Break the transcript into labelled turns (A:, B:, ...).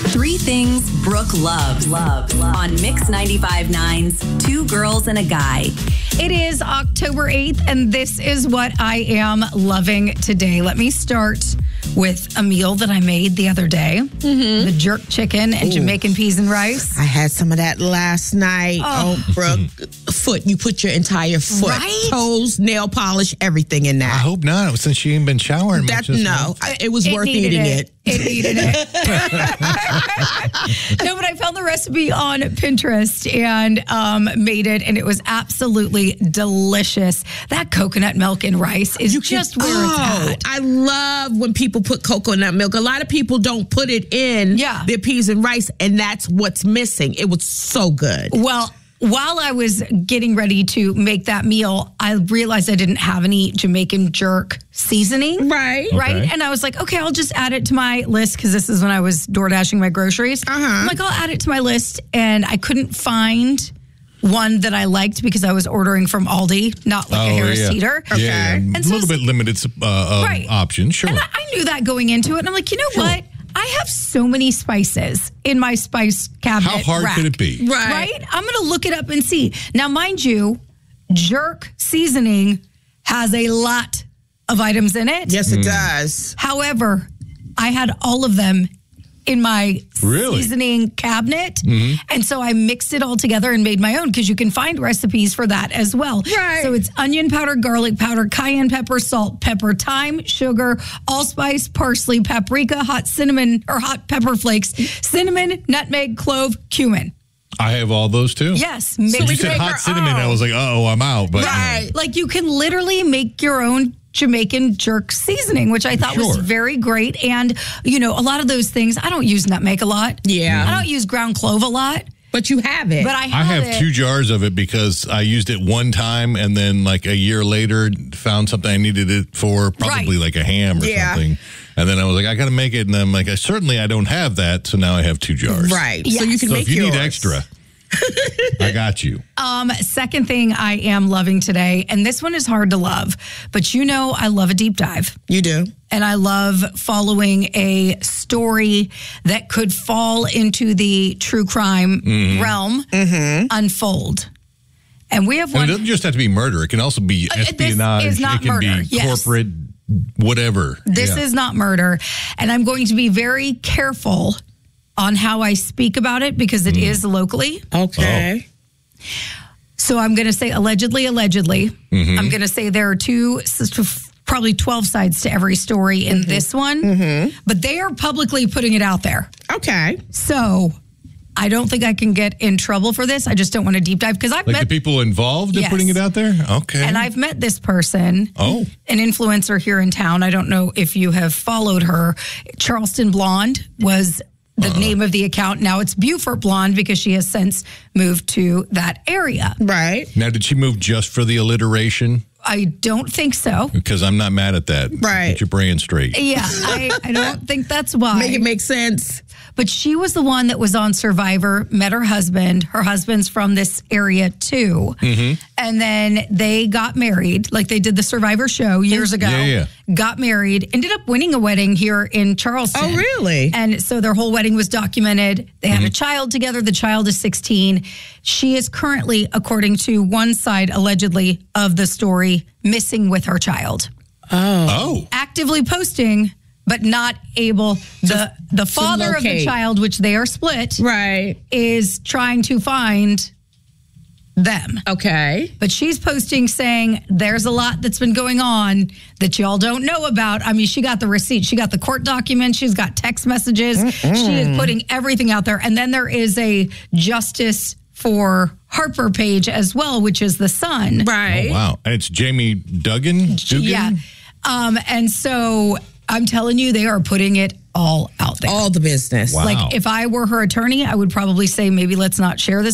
A: Three things Brooke loves on Mix 95.9's Two Girls and a Guy.
B: It is October 8th, and this is what I am loving today. Let me start with a meal that I made the other day. The jerk chicken and Jamaican peas and rice.
C: I had some of that last night. Oh, Brooke. Foot. You put your entire foot.
B: Right?
C: Toes, nail polish, everything in
D: I
C: that.
D: hope not, since she ain't been showering much.
C: It was worth eating it.
B: It needed it. No, but I found the recipe on Pinterest and made it, and it was absolutely delicious. That coconut milk and rice is just where it's at.
C: I love when people put coconut milk. A lot of people don't put it in their peas and rice, and that's what's missing. It was so good.
B: Well, while I was getting ready to make that meal, I realized I didn't have any Jamaican jerk seasoning.
C: Right.
B: Okay. And I was like, okay, I'll just add it to my list because this is when I was door dashing my groceries. I'm like, I'll add it to my list. And I couldn't find one that I liked because I was ordering from Aldi, not like a Harris Teeter.
D: Okay. Yeah, and a little bit limited options. Sure.
B: And I knew that going into it. And I'm like, you know what? I have so many spices in my spice cabinet.
D: How hard could it be?
B: Right? I'm going to look it up and see. Now, mind you, jerk seasoning has a lot of items in it.
C: Yes, it does.
B: However, I had all of them in my seasoning cabinet. And so I mixed it all together and made my own because you can find recipes for that as well.
C: Right.
B: So it's onion powder, garlic powder, cayenne pepper, salt, pepper, thyme, sugar, allspice, parsley, paprika, hot cinnamon or hot pepper flakes, cinnamon, nutmeg, clove, cumin.
D: I have all those too.
B: Yes.
D: So you said hot cinnamon, I was like, I'm out. But
B: Like you can literally make your own Jamaican jerk seasoning, which I thought was very great. And, you know, a lot of those things, I don't use nutmeg a lot.
C: Yeah.
B: I don't use ground clove a lot.
C: But you have it.
B: But I
D: have 2 jars of it because I used it one time and then like a year later found something I needed it for, probably like a ham or something. And then I was like, I got to make it. And I'm like, I don't have that. So now I have 2 jars.
C: Right. Yes. So you can make
D: if you
C: yours.
D: need extra, I got you.
B: Second thing I am loving today, and this one is hard to love, but you know I love a deep dive.
C: You do.
B: And I love following a story that could fall into the true crime realm unfold. And we have one.
D: And it doesn't just have to be murder. It can also be espionage.
B: This is not
D: it can
B: murder.
D: be corporate, whatever.
B: This is not murder. And I'm going to be very careful on how I speak about it because it is locally.
C: Okay.
B: So I'm going to say allegedly. I'm going to say there are probably 12 sides to every story in this one, but they are publicly putting it out there.
C: Okay.
B: So I don't think I can get in trouble for this. I just don't want to deep dive because I've met
D: the people involved in putting it out there. Okay.
B: And I've met this person, an influencer here in town. I don't know if you have followed her. Charleston Blonde was the name of the account. Now it's Beaufort Blonde because she has since moved to that area.
C: Right.
D: Now, did she move just for the alliteration?
B: I don't think so.
D: Because I'm not mad at that.
C: Right.
D: Get your brain straight.
B: Yeah, I don't think that's why.
C: Make it make sense.
B: But she was the one that was on Survivor, met her husband. Her husband's from this area too. And then they got married, like they did the Survivor show years ago. Got married, ended up winning a wedding here in Charleston.
C: Oh, really?
B: And so their whole wedding was documented. They had a child together. The child is 16. She is currently, according to one side, allegedly, of the story, missing with her child. Actively posting, but not able. The father of the child, which they are split, is trying to find them.
C: Okay.
B: But she's posting saying there's a lot that's been going on that y'all don't know about. I mean, she got the receipt. She got the court documents. She's got text messages. She is putting everything out there. And then there is a Justice for Harper page as well, which is the son.
C: Right.
D: Oh, wow. And it's Jamie Dugan?
B: Yeah. And so I'm telling you, they are putting it all out there.
C: All the business.
D: Wow.
B: Like if I were her attorney, I would probably say maybe let's not share this